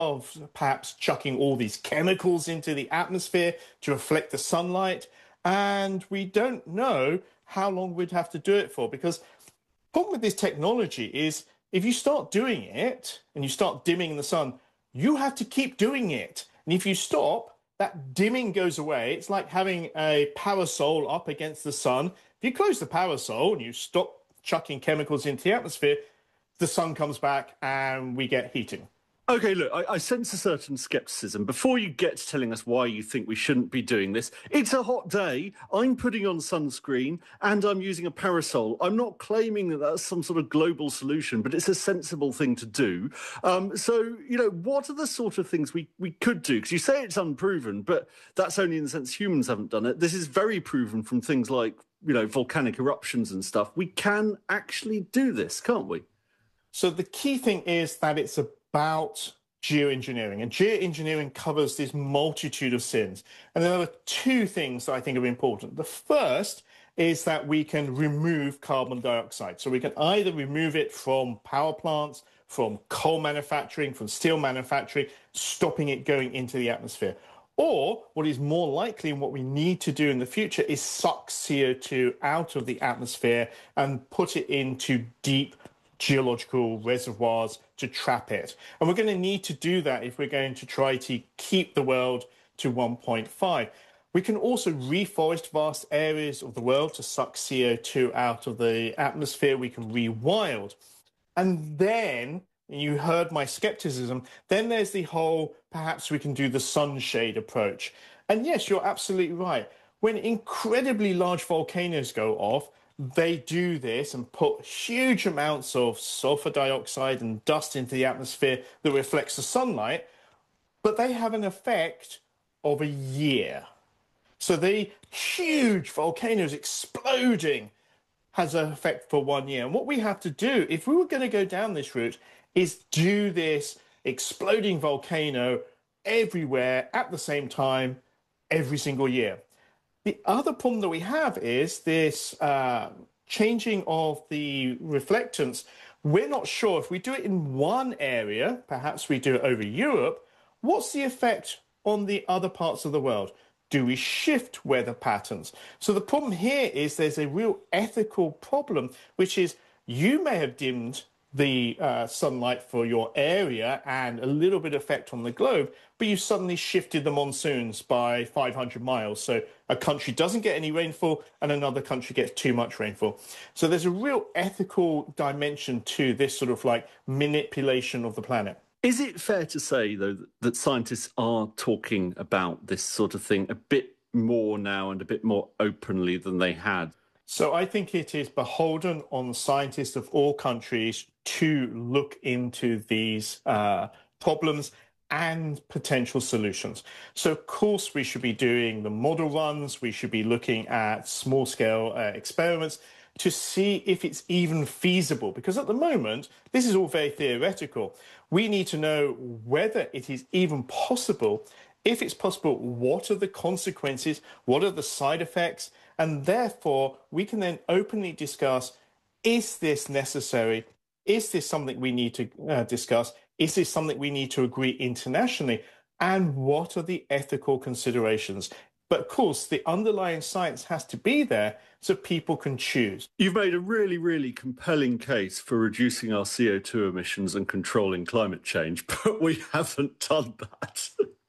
of perhaps chucking all these chemicals into the atmosphere to reflect the sunlight. And we don't know how long we'd have to do it for, because the problem with this technology is if you start doing it and you start dimming the sun, you have to keep doing it. And if you stop, that dimming goes away. It's like having a parasol up against the sun. If you close the parasol and you stop chucking chemicals into the atmosphere, the sun comes back and we get heating. Okay, look, I sense a certain scepticism. Before you get to telling us why you think we shouldn't be doing this, it's a hot day. I'm putting on sunscreen and I'm using a parasol. I'm not claiming that that's some sort of global solution, but it's a sensible thing to do. What are the sort of things we could do? Because you say it's unproven, but that's only in the sense humans haven't done it. This is very proven from things like, volcanic eruptions and stuff. We can actually do this, can't we? So the key thing is that it's about geoengineering, and geoengineering covers this multitude of sins. And there are two things that I think are important. The first is that we can remove carbon dioxide. So we can either remove it from power plants, from coal manufacturing, from steel manufacturing, stopping it going into the atmosphere. Or what is more likely and what we need to do in the future is suck CO2 out of the atmosphere and put it into deep geological reservoirs to trap it. And we're going to need to do that if we're going to try to keep the world to 1.5. We can also reforest vast areas of the world to suck CO2 out of the atmosphere. We can rewild. And then, you heard my skepticism, then there's the whole, perhaps we can do the sunshade approach. And yes, you're absolutely right. When incredibly large volcanoes go off, they do this and put huge amounts of sulfur dioxide and dust into the atmosphere that reflects the sunlight, but they have an effect of a year. So the huge volcanoes exploding has an effect for 1 year. And what we have to do, if we were going to go down this route, is do this exploding volcano everywhere at the same time every single year. The other problem that we have is this changing of the reflectance. We're not sure if we do it in one area, perhaps we do it over Europe, what's the effect on the other parts of the world? Do we shift weather patterns? So the problem here is there's a real ethical problem, which is you may have dimmed the sunlight for your area and a little bit of effect on the globe, but you suddenly shifted the monsoons by 500 miles. So a country doesn't get any rainfall and another country gets too much rainfall. So there's a real ethical dimension to this sort of like manipulation of the planet. Is it fair to say, though, that scientists are talking about this sort of thing a bit more now and a bit more openly than they had? So I think it is beholden on scientists of all countries to look into these problems and potential solutions. So of course we should be doing the model runs, we should be looking at small scale experiments to see if it's even feasible, because at the moment this is all very theoretical. We need to know whether it is even possible. If it's possible, what are the consequences? What are the side effects? And therefore, we can then openly discuss, is this necessary? Is this something we need to discuss? Is this something we need to agree internationally? And what are the ethical considerations? But of course, the underlying science has to be there so people can choose. You've made a really, really compelling case for reducing our CO2 emissions and controlling climate change, but we haven't done that.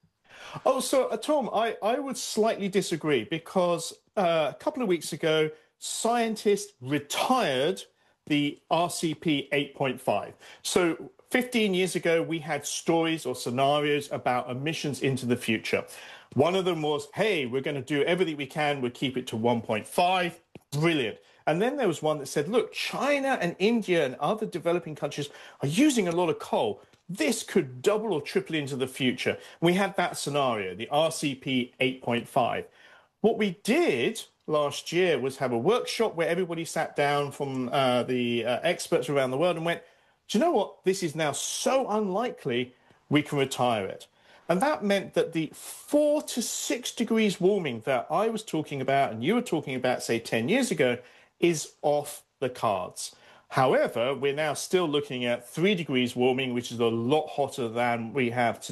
Oh, so Tom, I would slightly disagree, because a couple of weeks ago, scientists retired the RCP 8.5. So 15 years ago, we had stories or scenarios about emissions into the future. One of them was, hey, we're going to do everything we can. We'll keep it to 1.5. Brilliant. And then there was one that said, look, China and India and other developing countries are using a lot of coal. This could double or triple into the future. We had that scenario, the RCP 8.5. What we did last year was have a workshop where everybody sat down from the experts around the world and went, do you know what? This is now so unlikely, we can retire it. And that meant that the 4 to 6 degrees warming that I was talking about and you were talking about, say, 10 years ago, is off the cards. However, we're now still looking at 3 degrees warming, which is a lot hotter than we have